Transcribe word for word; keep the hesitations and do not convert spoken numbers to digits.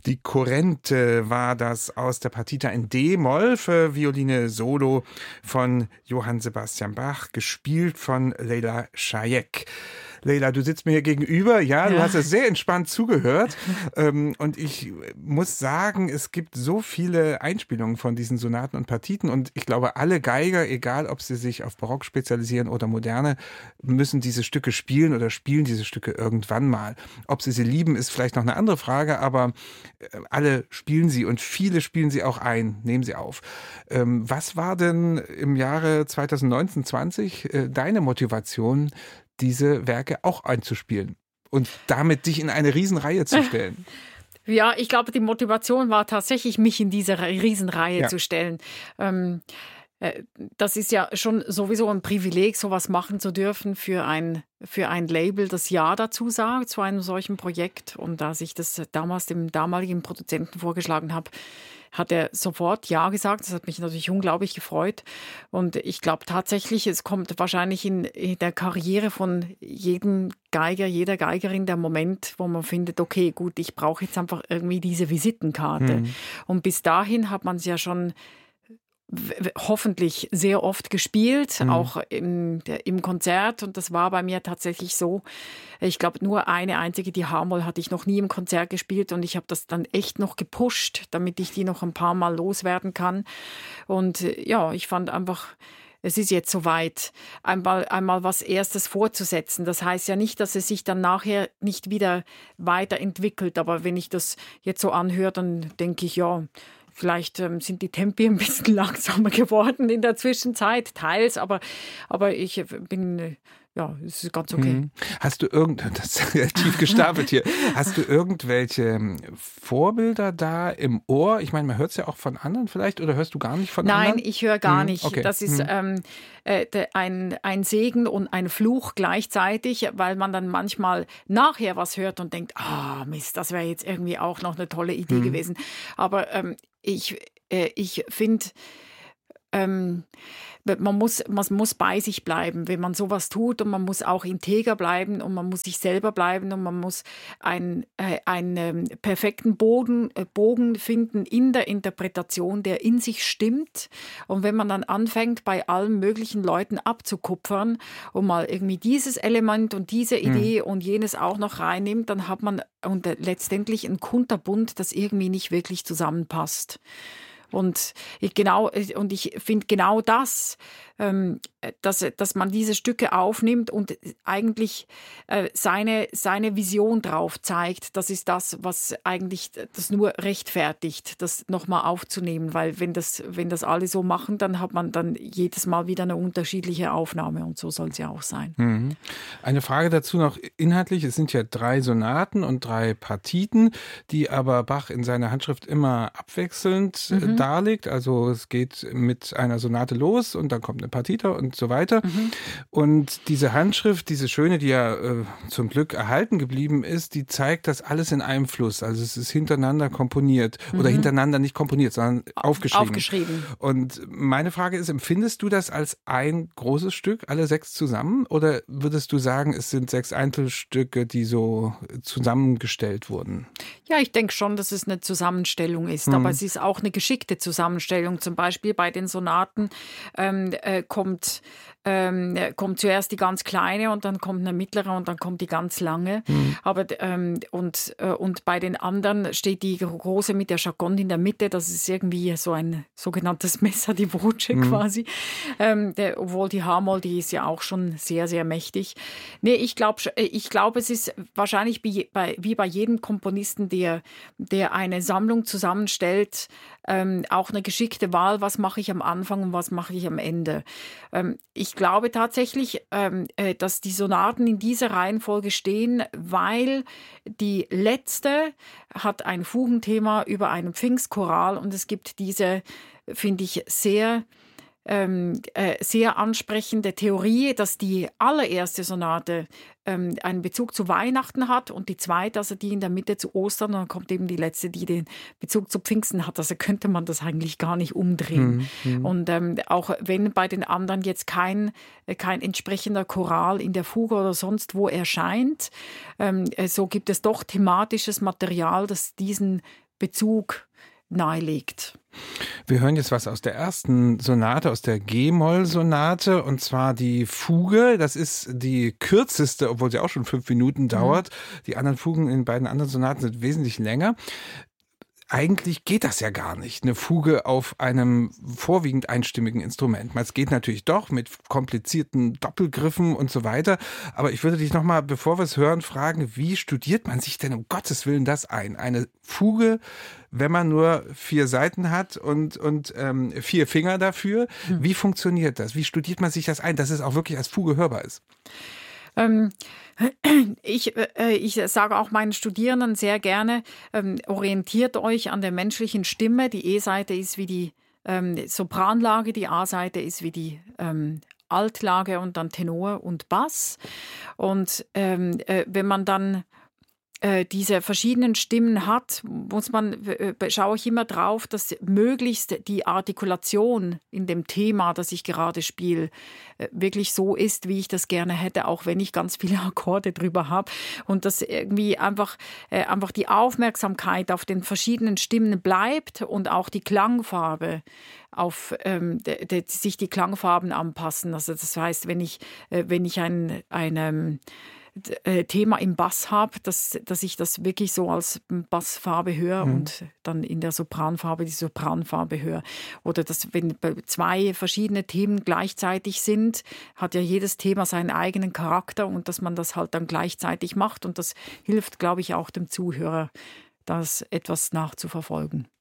Die Kurrente war das aus der Partita in D-Moll für Violine Solo von Johann Sebastian Bach, gespielt von Leila Shayek. Leila, du sitzt mir hier gegenüber, ja, du ja. hast es sehr entspannt zugehört ähm, und ich muss sagen, es gibt so viele Einspielungen von diesen Sonaten und Partiten und ich glaube, alle Geiger, egal ob sie sich auf Barock spezialisieren oder Moderne, müssen diese Stücke spielen oder spielen diese Stücke irgendwann mal. Ob sie sie lieben, ist vielleicht noch eine andere Frage, aber alle spielen sie und viele spielen sie auch ein, nehmen sie auf. Ähm, was war denn im Jahre zwanzig neunzehn zwanzig äh, deine Motivation, diese Werke auch einzuspielen und damit dich in eine Riesenreihe zu stellen? Ja, ich glaube, die Motivation war tatsächlich, mich in diese Riesenreihe ja. zu stellen. Ähm, äh, das ist ja schon sowieso ein Privileg, sowas machen zu dürfen für ein, für ein Label, das Ja dazu sagt, zu einem solchen Projekt. Und als ich das damals dem damaligen Produzenten vorgeschlagen habe, hat er sofort Ja gesagt. Das hat mich natürlich unglaublich gefreut. Und ich glaube tatsächlich, es kommt wahrscheinlich in, in der Karriere von jedem Geiger, jeder Geigerin der Moment, wo man findet, okay, gut, ich brauche jetzt einfach irgendwie diese Visitenkarte. Mhm. Und bis dahin hat man es ja schon hoffentlich sehr oft gespielt, mhm. auch im, im Konzert. Und das war bei mir tatsächlich so. Ich glaube, nur eine einzige, die H-Moll, hatte ich noch nie im Konzert gespielt. Und ich habe das dann echt noch gepusht, damit ich die noch ein paar Mal loswerden kann. Und ja, ich fand einfach, es ist jetzt soweit, einmal, einmal was Erstes vorzusetzen. Das heißt ja nicht, dass es sich dann nachher nicht wieder weiterentwickelt. Aber wenn ich das jetzt so anhöre, dann denke ich, ja, vielleicht ähm, sind die Tempi ein bisschen langsamer geworden in der Zwischenzeit, teils, aber, aber ich bin, äh, ja, es ist ganz okay. Mhm. Hast du irgend, das ist ja tief gestapelt hier, hast du irgendwelche Vorbilder da im Ohr? Ich meine, man hört es ja auch von anderen vielleicht, oder hörst du gar nicht von Nein, anderen? Nein, ich höre gar mhm. nicht. Okay. Das ist mhm. ähm, äh, ein, ein Segen und ein Fluch gleichzeitig, weil man dann manchmal nachher was hört und denkt, ah, Mist, das wäre jetzt irgendwie auch noch eine tolle Idee mhm. gewesen. Aber ähm, ich, äh, ich finde, ähm, man muss, man muss bei sich bleiben, wenn man sowas tut, und man muss auch integer bleiben und man muss sich selber bleiben und man muss einen, äh, einen perfekten Boden, äh, Bogen finden in der Interpretation, der in sich stimmt. Und wenn man dann anfängt, bei allen möglichen Leuten abzukupfern und mal irgendwie dieses Element und diese Idee mhm. und jenes auch noch reinnimmt, dann hat man und letztendlich ein Kunterbund, das irgendwie nicht wirklich zusammenpasst. Und ich, genau, und ich finde genau das, ähm, dass, dass man diese Stücke aufnimmt und eigentlich äh, seine, seine Vision drauf zeigt, das ist das, was eigentlich das nur rechtfertigt, das nochmal aufzunehmen. Weil wenn das, wenn das alle so machen, dann hat man dann jedes Mal wieder eine unterschiedliche Aufnahme, und so soll es ja auch sein. Mhm. Eine Frage dazu noch inhaltlich. Es sind ja drei Sonaten und drei Partiten, die aber Bach in seiner Handschrift immer abwechselnd mhm. darlegt. Also es geht mit einer Sonate los und dann kommt eine Partita und so weiter. Mhm. Und diese Handschrift, diese schöne, die ja äh, zum Glück erhalten geblieben ist, die zeigt das alles in einem Fluss. Also es ist hintereinander komponiert mhm. oder hintereinander nicht komponiert, sondern aufgeschrieben. Aufgeschrieben. Und meine Frage ist, empfindest du das als ein großes Stück, alle sechs zusammen? Oder würdest du sagen, es sind sechs Einzelstücke, die so zusammengestellt wurden? Ja, ich denke schon, dass es eine Zusammenstellung ist. Mhm. Aber es ist auch eine geschickte Zusammenstellung. Zum Beispiel bei den Sonaten ähm, äh, kommt, ähm, kommt zuerst die ganz kleine und dann kommt eine mittlere und dann kommt die ganz lange. Mhm. Aber, ähm, und, äh, und bei den anderen steht die große mit der Chaconne in der Mitte. Das ist irgendwie so ein sogenanntes Messer di Voce mhm. quasi. Ähm, der, obwohl die H-Moll, die ist ja auch schon sehr, sehr mächtig. Nee, ich glaube, ich glaub, es ist wahrscheinlich wie bei, wie bei jedem Komponisten, der, der eine Sammlung zusammenstellt, ähm, auch eine geschickte Wahl, was mache ich am Anfang und was mache ich am Ende. Ähm, ich glaube tatsächlich, ähm, äh, dass die Sonaten in dieser Reihenfolge stehen, weil die letzte hat ein Fugenthema über einen Pfingstchoral und es gibt diese, finde ich, sehr Ähm, äh, sehr ansprechende Theorie, dass die allererste Sonate ähm, einen Bezug zu Weihnachten hat und die zweite, also die in der Mitte zu Ostern, und dann kommt eben die letzte, die den Bezug zu Pfingsten hat. Also könnte man das eigentlich gar nicht umdrehen. Mhm. Und ähm, auch wenn bei den anderen jetzt kein, kein entsprechender Choral in der Fuge oder sonst wo erscheint, ähm, so gibt es doch thematisches Material, das diesen Bezug nahelegt. Wir hören jetzt was aus der ersten Sonate, aus der G-Moll-Sonate, und zwar die Fuge. Das ist die kürzeste, obwohl sie auch schon fünf Minuten dauert. Mhm. Die anderen Fugen in beiden anderen Sonaten sind wesentlich länger. Eigentlich geht das ja gar nicht, eine Fuge auf einem vorwiegend einstimmigen Instrument. Es geht natürlich doch mit komplizierten Doppelgriffen und so weiter. Aber ich würde dich nochmal, bevor wir es hören, fragen, wie studiert man sich denn um Gottes Willen das ein? Eine Fuge, wenn man nur vier Seiten hat und, und ähm, vier Finger dafür. Wie funktioniert das? Wie studiert man sich das ein, dass es auch wirklich als Fuge hörbar ist? Ähm, ich, äh, ich sage auch meinen Studierenden sehr gerne, ähm, orientiert euch an der menschlichen Stimme. Die E-Seite ist wie die ähm, Sopranlage, die A-Seite ist wie die ähm, Altlage und dann Tenor und Bass. Und ähm, äh, wenn man dann diese verschiedenen Stimmen hat, muss man, schaue ich immer drauf, dass möglichst die Artikulation in dem Thema, das ich gerade spiele, wirklich so ist, wie ich das gerne hätte, auch wenn ich ganz viele Akkorde drüber habe. Und dass irgendwie einfach, einfach die Aufmerksamkeit auf den verschiedenen Stimmen bleibt und auch die Klangfarbe auf ähm, de, de, sich die Klangfarben anpassen. Also das heißt, wenn ich, äh, wenn ich ein, ein Thema im Bass habe, dass, dass ich das wirklich so als Bassfarbe höre mhm. und dann in der Sopranfarbe die Sopranfarbe höre. Oder dass, wenn zwei verschiedene Themen gleichzeitig sind, hat ja jedes Thema seinen eigenen Charakter und dass man das halt dann gleichzeitig macht. Und das hilft, glaube ich, auch dem Zuhörer, das etwas nachzuverfolgen.